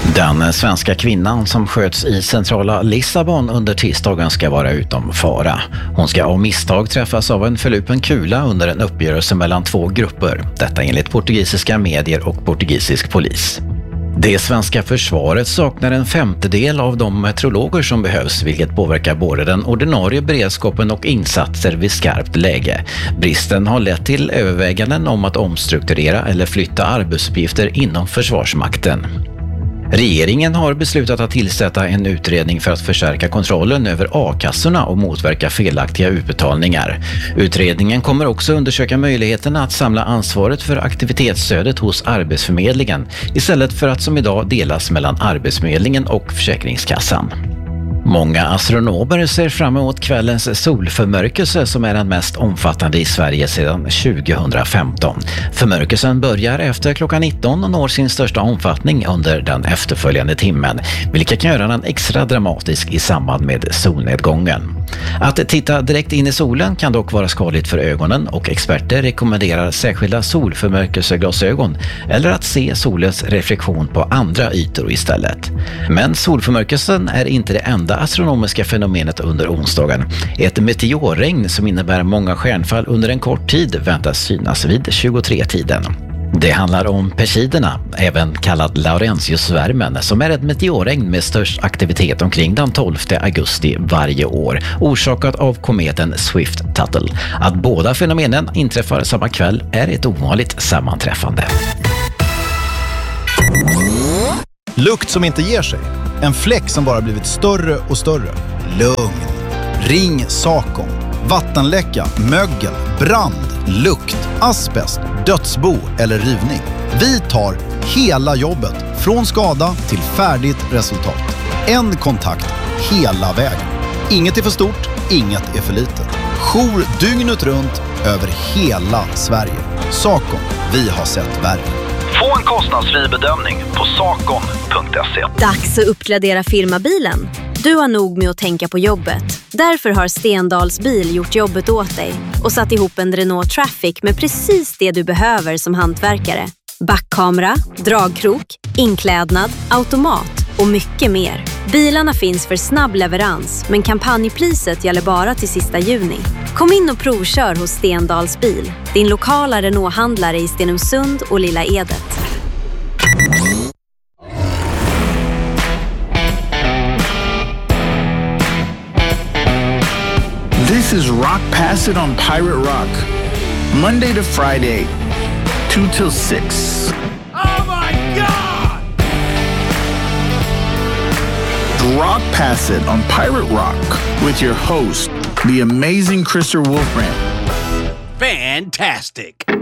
Den svenska kvinnan som sköts i centrala Lissabon under tisdagen ska vara utom fara. Hon ska av misstag träffas av en förlupen kula under en uppgörelse mellan två grupper. Detta enligt portugisiska medier och portugisisk polis. Det svenska försvaret saknar en femtedel av de meteorologer som behövs, vilket påverkar både den ordinarie beredskapen och insatser vid skarpt läge. Bristen har lett till överväganden om att omstrukturera eller flytta arbetsuppgifter inom Försvarsmakten. Regeringen har beslutat att tillsätta en utredning för att förstärka kontrollen över a-kassorna och motverka felaktiga utbetalningar. Utredningen kommer också undersöka möjligheterna att samla ansvaret för aktivitetsstödet hos Arbetsförmedlingen istället för att som idag delas mellan Arbetsförmedlingen och Försäkringskassan. Många astronomer ser fram emot kvällens solförmörkelse som är den mest omfattande i Sverige sedan 2015. Förmörkelsen börjar efter klockan 19 och når sin största omfattning under den efterföljande timmen, vilket kan göra den extra dramatisk i samband med solnedgången. Att titta direkt in i solen kan dock vara skadligt för ögonen och experter rekommenderar särskilda solförmörkelseglasögon eller att se solens reflektion på andra ytor istället. Men solförmörkelsen är inte det enda astronomiska fenomenet under onsdagen. Ett meteorregn som innebär många stjärnfall under en kort tid väntas synas vid 23-tiden. Det handlar om Perseiderna, även kallad Laurentius-svärmen, som är ett meteorregn med störst aktivitet omkring den 12 augusti varje år, orsakat av kometen Swift-Tuttle. Att båda fenomenen inträffar samma kväll är ett ovanligt sammanträffande. Lukt som inte ger sig. En fläck som bara blivit större och större. Lugn. Ring Sakon. Vattenläcka, mögel, brand, lukt, asbest, dödsbo eller rivning. Vi tar hela jobbet från skada till färdigt resultat. En kontakt hela vägen. Inget är för stort, inget är för litet. Jour dygnet runt över hela Sverige. Sakon, vi har sett värre. Få en kostnadsfri bedömning på sakon.se. Dags att uppgradera firmabilen. Du har nog med att tänka på jobbet. Därför har Stendals bil gjort jobbet åt dig och satt ihop en Renault Traffic med precis det du behöver som hantverkare. Backkamera, dragkrok, inklädnad, automat och mycket mer. Bilarna finns för snabb leverans, men kampanjpriset gäller bara till sista juni. Kom in och provkör hos Stendals bil, din lokala Renault-handlare i Stenungsund och Lilla Edet. This is Rock Pass It on Pirate Rock. Monday to Friday, 2 till 6. Oh my God! Rock Pass It on Pirate Rock with your host, the amazing Krister Wolfbrand. Fantastic!